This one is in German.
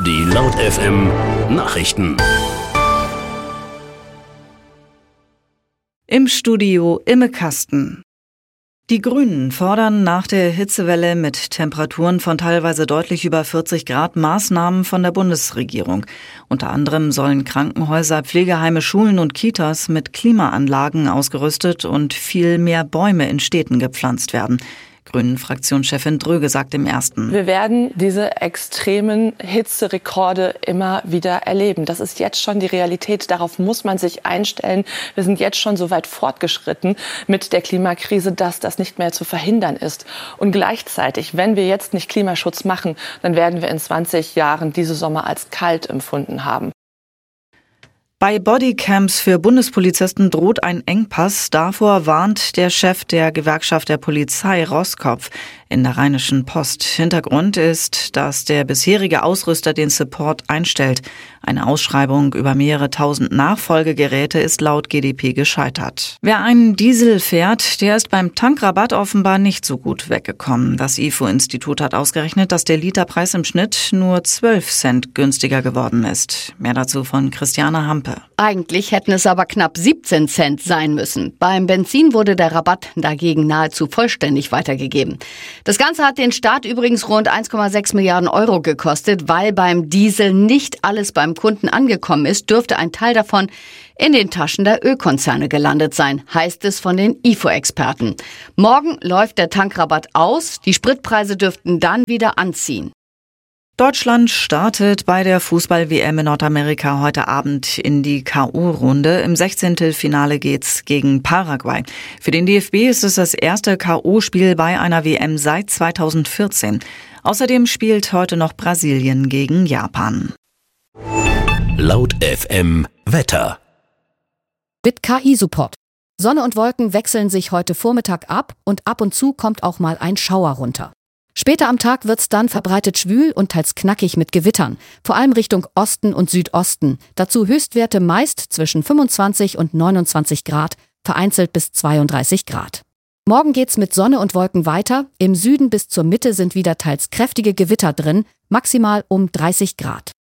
Die Laut FM Nachrichten. Im Studio Imme Kasten. Die Grünen fordern nach der Hitzewelle mit Temperaturen von teilweise deutlich über 40 Grad Maßnahmen von der Bundesregierung. Unter anderem sollen Krankenhäuser, Pflegeheime, Schulen und Kitas mit Klimaanlagen ausgerüstet und viel mehr Bäume in Städten gepflanzt werden. Grünen-Fraktionschefin Dröge sagt im Ersten: Wir werden diese extremen Hitzerekorde immer wieder erleben. Das ist jetzt schon die Realität. Darauf muss man sich einstellen. Wir sind jetzt schon so weit fortgeschritten mit der Klimakrise, dass das nicht mehr zu verhindern ist. Und gleichzeitig, wenn wir jetzt nicht Klimaschutz machen, dann werden wir in 20 Jahren diese Sommer als kalt empfunden haben. Bei Bodycams für Bundespolizisten droht ein Engpass. Davor warnt der Chef der Gewerkschaft der Polizei, Roskopf, in der Rheinischen Post. Hintergrund ist, dass der bisherige Ausrüster den Support einstellt. Eine Ausschreibung über mehrere tausend Nachfolgegeräte ist laut GdP gescheitert. Wer einen Diesel fährt, der ist beim Tankrabatt offenbar nicht so gut weggekommen. Das IFO-Institut hat ausgerechnet, dass der Literpreis im Schnitt nur 12 Cent günstiger geworden ist. Mehr dazu von Christiane Hampe. Eigentlich hätten es aber knapp 17 Cent sein müssen. Beim Benzin wurde der Rabatt dagegen nahezu vollständig weitergegeben. Das Ganze hat den Staat übrigens rund 1,6 Milliarden Euro gekostet. Weil beim Diesel nicht alles beim Kunden angekommen ist, dürfte ein Teil davon in den Taschen der Ölkonzerne gelandet sein, heißt es von den IFO-Experten. Morgen läuft der Tankrabatt aus. Die Spritpreise dürften dann wieder anziehen. Deutschland startet bei der Fußball-WM in Nordamerika heute Abend in die K.O.-Runde. Im 16. Finale geht's gegen Paraguay. Für den DFB ist es das erste K.O.-Spiel bei einer WM seit 2014. Außerdem spielt heute noch Brasilien gegen Japan. Laut FM Wetter. Mit KI-Support. Sonne und Wolken wechseln sich heute Vormittag ab und zu kommt auch mal ein Schauer runter. Später am Tag wird's dann verbreitet schwül und teils knackig mit Gewittern, vor allem Richtung Osten und Südosten. Dazu Höchstwerte meist zwischen 25 und 29 Grad, vereinzelt bis 32 Grad. Morgen geht's mit Sonne und Wolken weiter. Im Süden bis zur Mitte sind wieder teils kräftige Gewitter drin, maximal um 30 Grad.